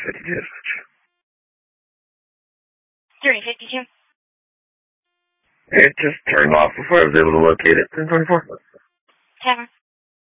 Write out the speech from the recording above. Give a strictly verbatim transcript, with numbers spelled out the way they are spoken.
fifty-two. three fifty-two. It just turned off before I was able to locate it. ten twenty-four. Tavern.